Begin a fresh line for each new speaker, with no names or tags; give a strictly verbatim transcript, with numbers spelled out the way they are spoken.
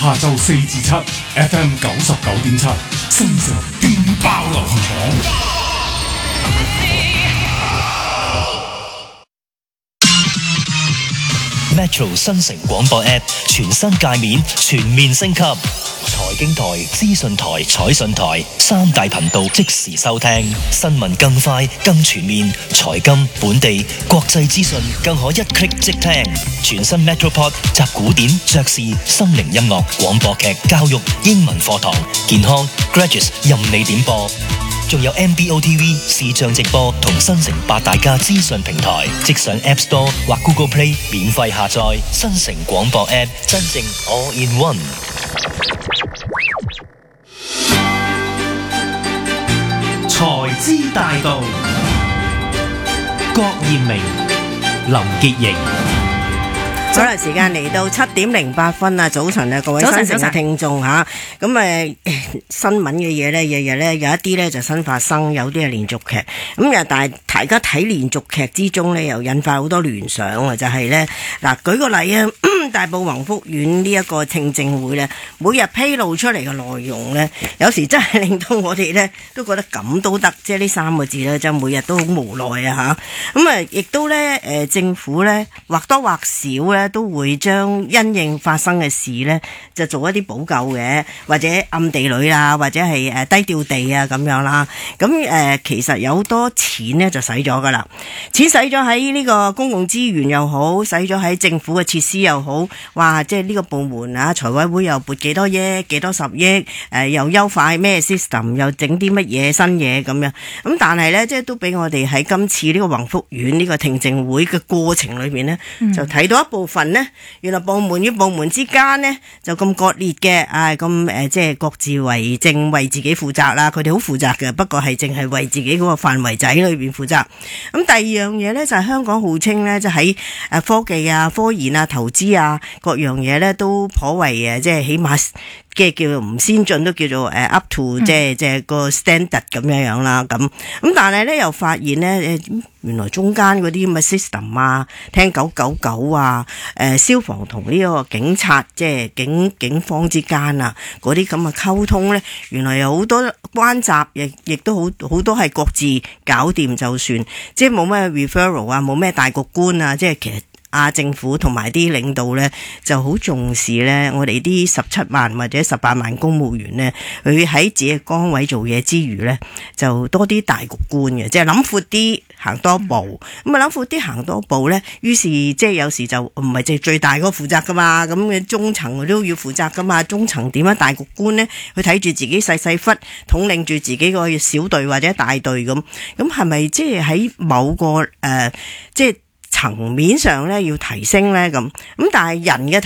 下晝四至七 F M 九十九點七，新城勁爆流行榜。
Metro 新城廣播 App 全新界面全面升級，財經台、資訊台、彩訊台三大頻道即時收聽，新聞更快更全面，財金、本地、國際資訊更可一 click 即聽。全新 Metropod 集古典、爵士、心靈音樂、廣播劇、教育、英文課堂、健康、Graduates 任你點播。仲有 M B O T V 視像直播同新城八大家資訊平台，即上 App Store 或 Google Play 免費下載新城廣播 App， 真正 All in One。
財資大道，郭艷明、林潔瑩。
好啦，時間嚟到七點零八分啊！早晨啊，各位新城嘅聽眾吓，咁誒新聞嘅嘢咧，日日咧有一啲咧就新發生，有啲係連續劇。咁又但係大家睇連續劇之中咧，又引發好多聯想啊！就係咧嗱，舉個例啊，大埔宏福苑呢一個聽證會咧，每日披露出嚟嘅內容咧，有時真係令到我哋咧都覺得咁都得，即係呢三個字咧，就每日都好無奈啊吓。咁啊，亦都咧誒政府咧或多或少咧，都會將因應發生嘅事呢，就做一啲補救嘅，或者暗地裏啊，或者係誒低調地啊咁樣啦。咁誒、呃、其實有好多錢呢，就使咗噶啦，錢使咗喺呢個公共資源又好，使咗喺政府嘅設施又好，哇！即係呢個部門啊，財委會又撥幾多億，幾多十億，誒、呃、又優化咩 system， 又整啲乜嘢新嘢咁樣。咁但係呢，即係都俾我哋喺今次呢個宏福苑呢個聽證會嘅過程裏面呢，嗯、就睇到一部分呢，原來部門與部門之間呢，就咁割裂嘅，啊咁誒即係各自為政，為自己負責啦。佢哋好負責嘅，不過係淨係為自己嗰個範圍仔裏邊負責。咁第二樣嘢呢，就係、是、香港號稱呢，就喺誒科技啊、科研啊、投資啊各樣嘢呢，都頗為誒即係起碼嘅叫唔先進都叫做誒 up to、嗯、即係即係個 standard 咁樣樣啦。咁咁但係呢，又發現呢，誒原來中間嗰啲咁嘅 system 啊，聽九九九啊，誒、呃、消防同呢個警察即係警警方之間啊嗰啲咁嘅溝通呢，原來有好多關閘，亦亦都好好多係各自搞掂就算，即係冇咩 referral 啊，冇咩大局觀啊，即係其實。啊！政府同埋啲領導咧就好重視咧，我哋啲十七萬或者十八萬公務員咧，佢喺自己嘅崗位做嘢之餘咧，就多啲大局觀嘅，即係諗闊啲，行多步。咁啊諗闊啲，行多步咧，於是即係有時就唔係即係最大嗰個負責噶嘛，咁嘅中層都要負責噶嘛。中層點樣大局觀咧？佢睇住自己細細忽，統領住自己個小隊或者大隊咁，咁係咪即係喺某個誒、呃、即係？層面上咧要提升咧咁，咁但係人嘅